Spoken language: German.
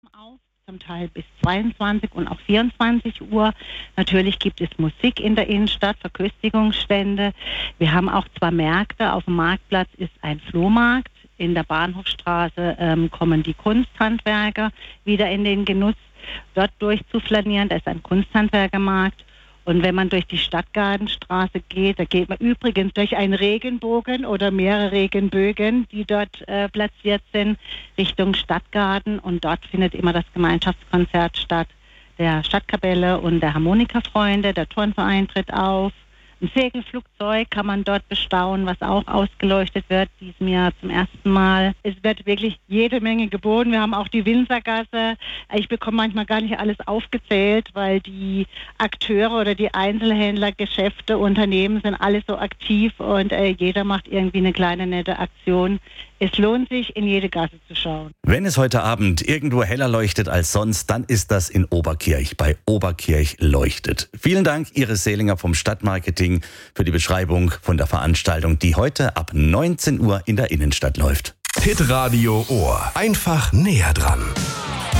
auf, zum Teil bis 22 und auch 24 Uhr. Natürlich gibt es Musik in der Innenstadt, Verköstigungsstände. Wir haben auch 2 Märkte. Auf dem Marktplatz ist ein Flohmarkt. In der Bahnhofstraße kommen die Kunsthandwerker wieder in den Genuss, dort durchzuflanieren. Da ist ein Kunsthandwerkermarkt. Und wenn man durch die Stadtgartenstraße geht, da geht man übrigens durch einen Regenbogen oder mehrere Regenbögen, die dort platziert sind, Richtung Stadtgarten. Und dort findet immer das Gemeinschaftskonzert statt, der Stadtkapelle und der Harmonikafreunde. Der Turnverein tritt auf. Ein Segelflugzeug kann man dort bestaunen, was auch ausgeleuchtet wird, diesem Jahr zum ersten Mal. Es wird wirklich jede Menge geboten. Wir haben auch die Winzergasse. Ich bekomme manchmal gar nicht alles aufgezählt, weil die Akteure oder die Einzelhändler, Geschäfte, Unternehmen sind alle so aktiv und jeder macht irgendwie eine kleine nette Aktion. Es lohnt sich, in jede Gasse zu schauen. Wenn es heute Abend irgendwo heller leuchtet als sonst, dann ist das in Oberkirch, bei Oberkirch leuchtet. Vielen Dank, Iris Seelinger vom Stadtmarketing, für die Beschreibung von der Veranstaltung, die heute ab 19 Uhr in der Innenstadt läuft. Hitradio Ohr. Einfach näher dran.